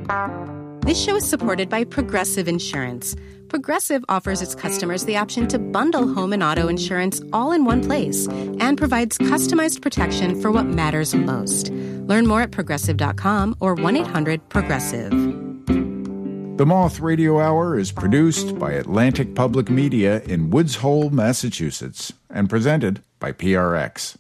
This show is supported by Progressive Insurance. Progressive offers its customers the option to bundle home and auto insurance all in one place and provides customized protection for what matters most. Learn more at Progressive.com or 1-800-PROGRESSIVE. The Moth Radio Hour is produced by Atlantic Public Media in Woods Hole, Massachusetts, and presented by PRX.